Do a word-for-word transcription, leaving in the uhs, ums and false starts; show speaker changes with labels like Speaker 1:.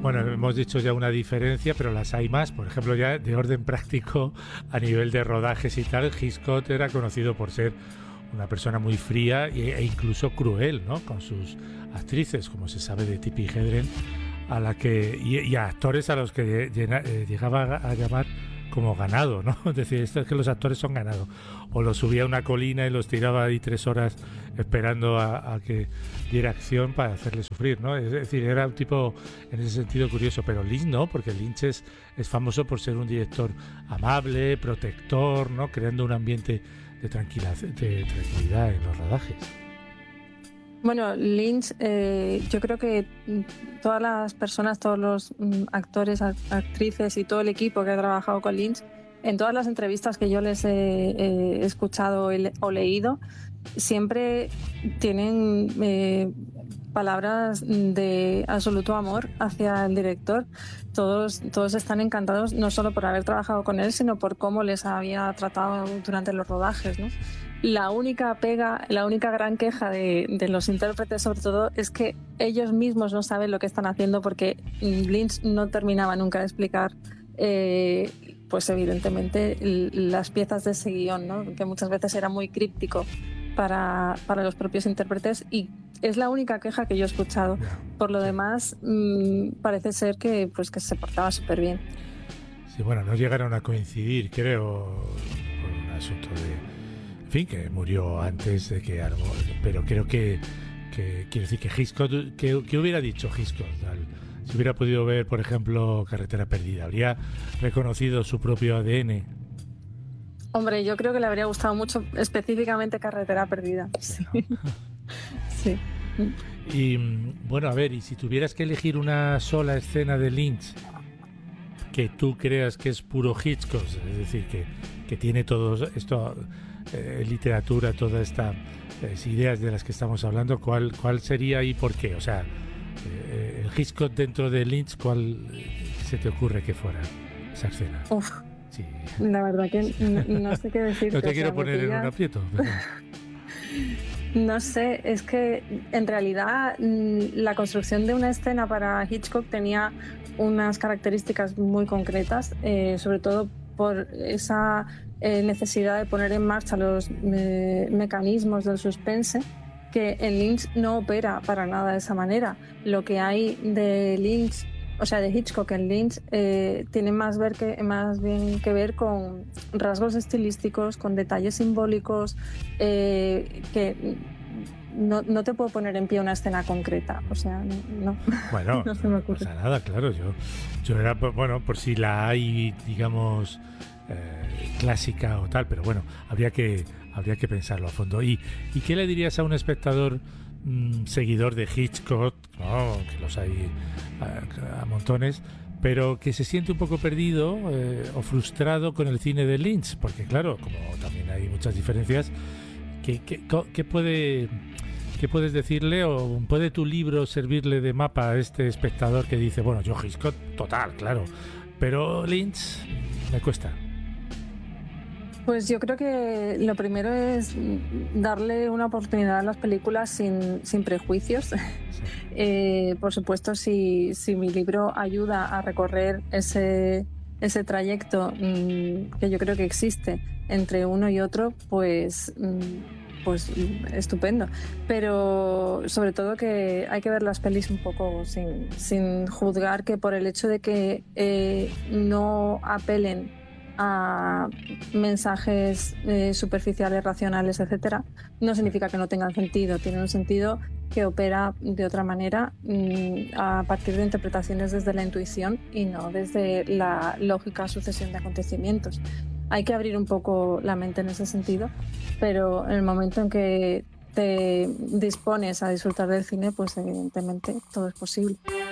Speaker 1: Bueno, hemos dicho ya una diferencia, pero las hay más. Por ejemplo, ya de orden práctico, a nivel de rodajes y tal, Hitchcock era conocido por ser una persona muy fría e incluso cruel, ¿no?, con sus actrices, como se sabe de Tippi Hedren, a la que y, y a actores a los que llena, eh, llegaba a llamar como ganado, ¿no? Es decir, esto es que los actores son ganado. O los subía a una colina y los tiraba ahí tres horas esperando a, a que diera acción para hacerle sufrir, ¿no? Es decir, era un tipo en ese sentido curioso, pero Lynch no, porque Lynch es, es famoso por ser un director amable, protector, ¿no?, creando un ambiente de tranquilidad, de tranquilidad en los rodajes.
Speaker 2: Bueno, Lynch, eh, yo creo que todas las personas, todos los mm, actores, actrices y todo el equipo que ha trabajado con Lynch, en todas las entrevistas que yo les he, he escuchado o leído, siempre tienen eh, palabras de absoluto amor hacia el director. Todos, todos están encantados, no solo por haber trabajado con él, sino por cómo les había tratado durante los rodajes, ¿no? La única pega, la única gran queja de, de los intérpretes, sobre todo, es que ellos mismos no saben lo que están haciendo, porque Lynch no terminaba nunca de explicar, eh, pues evidentemente, las piezas de ese guión, ¿no?, que muchas veces era muy críptico para, para los propios intérpretes, y es la única queja que yo he escuchado. Por lo demás, mmm, parece ser que, pues, que se portaba súper bien.
Speaker 1: Sí, bueno, no llegaron a coincidir, creo, por un asunto de... En fin, que murió antes de que algo... Pero creo que... que quiero decir que Hitchcock... ¿Qué que hubiera dicho Hitchcock? Si hubiera podido ver, por ejemplo, Carretera Perdida, ¿habría reconocido su propio A D N?
Speaker 2: Hombre, yo creo que le habría gustado mucho, específicamente Carretera Perdida. Sí. Sí.
Speaker 1: Y bueno, a ver, y si tuvieras que elegir una sola escena de Lynch que tú creas que es puro Hitchcock, es decir, que, que tiene todo esto, eh, literatura, todas estas eh, ideas de las que estamos hablando, ¿cuál, cuál sería y por qué? O sea, eh, el Hitchcock dentro de Lynch, ¿cuál se te ocurre que fuera esa escena?
Speaker 2: Uf, sí. La verdad que no, no sé qué decir.
Speaker 1: No te quiero sea, poner en ya... un aprieto. Pero...
Speaker 2: No sé, es que en realidad la construcción de una escena para Hitchcock tenía unas características muy concretas, eh, sobre todo por esa eh, necesidad de poner en marcha los eh, mecanismos del suspense, que en Lynch no opera para nada de esa manera. Lo que hay de Lynch, o sea, de Hitchcock en Lynch, eh, tiene más, ver que, más bien que ver con rasgos estilísticos, con detalles simbólicos, eh, que no, no te puedo poner en pie una escena concreta, o sea, no.
Speaker 1: Bueno,
Speaker 2: no se me ocurre.
Speaker 1: No pasa nada, claro, yo, yo era, bueno, por si la hay, digamos, eh, clásica o tal, pero bueno, habría que, habría que pensarlo a fondo. ¿Y, y qué le dirías a un espectador mmm, seguidor de Hitchcock, oh, que los hay a, a montones, pero que se siente un poco perdido eh, o frustrado con el cine de Lynch? Porque claro, como también hay muchas diferencias, ¿qué, qué, qué puede... ¿Qué puedes decirle o puede tu libro servirle de mapa a este espectador que dice, bueno, yo Hitchcock total, claro, pero Lynch me cuesta?
Speaker 2: Pues yo creo que lo primero es darle una oportunidad a las películas sin, sin prejuicios. Sí. eh, por supuesto, si, si mi libro ayuda a recorrer ese, ese trayecto mmm, que yo creo que existe entre uno y otro, pues... Mmm, pues estupendo, pero sobre todo que hay que ver las pelis un poco sin, sin juzgar, que por el hecho de que eh, no apelen a mensajes eh, superficiales, racionales, etcétera, no significa que no tengan sentido. Tienen un sentido que opera de otra manera mmm, a partir de interpretaciones desde la intuición y no desde la lógica sucesión de acontecimientos. Hay que abrir un poco la mente en ese sentido, pero en el momento en que te dispones a disfrutar del cine, pues evidentemente todo es posible.